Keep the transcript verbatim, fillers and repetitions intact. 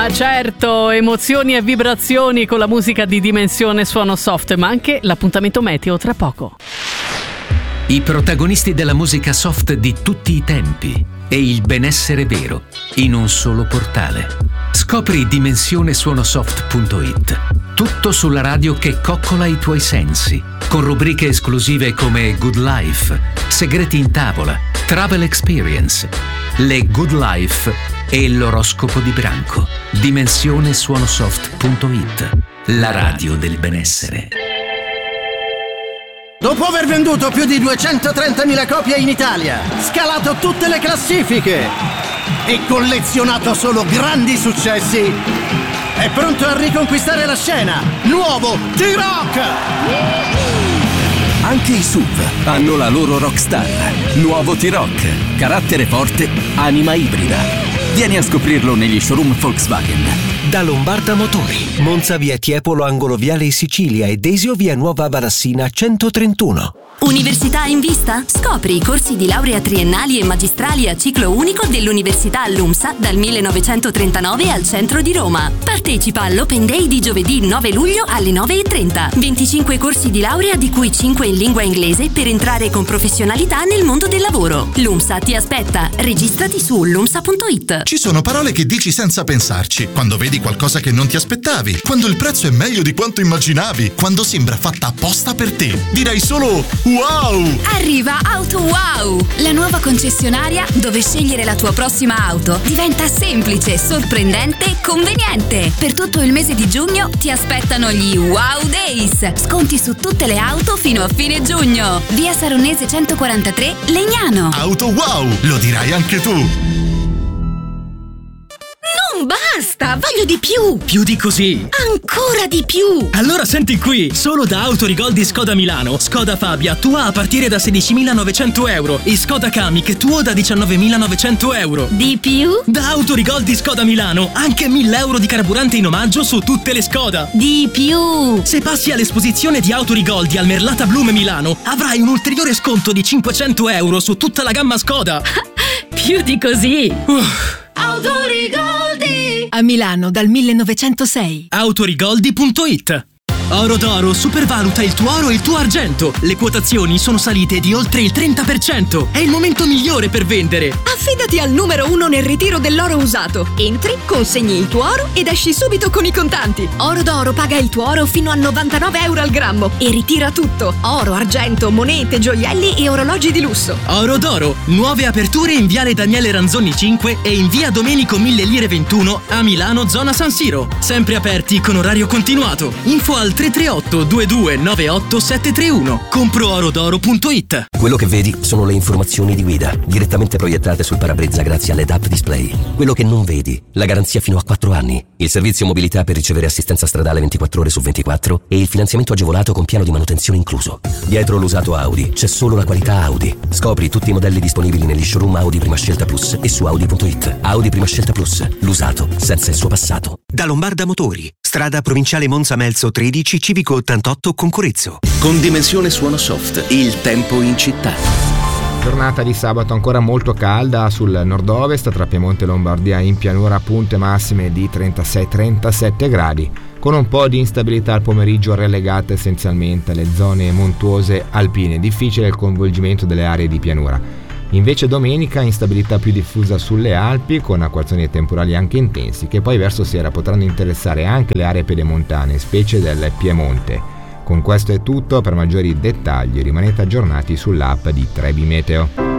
certo, emozioni e vibrazioni con la musica di Dimensione Suono Soft, ma anche l'appuntamento meteo tra poco. I protagonisti della musica soft di tutti i tempi e il benessere vero in un solo portale. Scopri dimensione suono soft punto it. Tutto sulla radio che coccola i tuoi sensi, con rubriche esclusive come Good Life, Segreti in tavola, Travel Experience, le Good Life e l'oroscopo di branco. dimensione suono soft punto it, la radio del benessere. Dopo aver venduto più di duecentotrentamila copie in Italia, scalato tutte le classifiche e collezionato solo grandi successi, è pronto a riconquistare la scena. Nuovo T-Rock! Anche i S U V hanno la loro rockstar. Nuovo T-Rock, carattere forte, anima ibrida. Vieni a scoprirlo negli showroom Volkswagen. Da Lombarda Motori, Monza via Tiepolo angolo Viale Sicilia e Desio via Nuova Varassina centotrentuno. Università in vista? Scopri i corsi di laurea triennali e magistrali a ciclo unico dell'Università LUMSA dal millenovecentotrentanove al centro di Roma. Partecipa all'Open Day di giovedì nove luglio alle nove e trenta. venticinque corsi di laurea, di cui cinque in lingua inglese, per entrare con professionalità nel mondo del lavoro. LUMSA ti aspetta. Registrati su lumsa punto it. Ci sono parole che dici senza pensarci, quando vedi qualcosa che non ti aspettavi, quando il prezzo è meglio di quanto immaginavi, quando sembra fatta apposta per te. Direi solo wow! Arriva Auto Wow, la nuova concessionaria dove scegliere la tua prossima auto diventa semplice, sorprendente e conveniente. Per tutto il mese di giugno ti aspettano gli Wow Days. Sconti su tutte le auto fino a fine giugno. Via Saronese centoquarantatré, Legnano. Auto Wow, lo dirai anche tu! Non basta, voglio di più! Più di così! Ancora di più! Allora senti qui, solo da Autorigol di Skoda Milano, Skoda Fabia tua a partire da sedicimilanovecento euro e Skoda Kamiq tuo da diciannovemilanovecento euro. Di più? Da Autorigol di Skoda Milano, anche mille euro di carburante in omaggio su tutte le Skoda. Di più! Se passi all'esposizione di Autorigol di Almerlata Blume Milano, avrai un ulteriore sconto di cinquecento euro su tutta la gamma Skoda. Più di così! Uff. Autorigoldi! A Milano dal millenovecentosei. Autorigoldi punto it. Oro d'Oro supervaluta il tuo oro e il tuo argento. Le quotazioni sono salite di oltre il trenta per cento. È il momento migliore per vendere. Affidati al numero uno nel ritiro dell'oro usato. Entri, consegni il tuo oro ed esci subito con i contanti. Oro d'Oro paga il tuo oro fino a novantanove euro al grammo e ritira tutto: oro, argento, monete, gioielli e orologi di lusso. Oro d'Oro, nuove aperture in Viale Daniele Ranzoni cinque e in Via Domenico Mille Lire ventuno a Milano, zona San Siro. Sempre aperti con orario continuato. Info al tre tre otto due due nove otto sette tre uno. compro oro d'oro punto it. Quello che vedi sono le informazioni di guida, direttamente proiettate sul parabrezza grazie all'E D A P Display. Quello che non vedi, la garanzia fino a quattro anni, il servizio mobilità per ricevere assistenza stradale ventiquattro ore su ventiquattro e il finanziamento agevolato con piano di manutenzione incluso. Dietro l'usato Audi c'è solo la qualità Audi. Scopri tutti i modelli disponibili negli showroom Audi Prima Scelta Plus e su audi punto it. Audi Prima Scelta Plus, l'usato senza il suo passato. Da Lombarda Motori, strada provinciale Monza Melzo tredici, civico ottantotto, Concorrezzo. Con Dimensione Suono Soft, il tempo in città. Giornata di sabato ancora molto calda sul nord-ovest, tra Piemonte e Lombardia, in pianura punte massime di trentasei trentasette gradi, con un po' di instabilità al pomeriggio relegata essenzialmente alle zone montuose alpine. Difficile il coinvolgimento delle aree di pianura. Invece domenica instabilità più diffusa sulle Alpi, con acquazzoni e temporali anche intensi, che poi verso sera potranno interessare anche le aree pedemontane, specie del Piemonte. Con questo è tutto, per maggiori dettagli rimanete aggiornati sull'app di Trebi Meteo.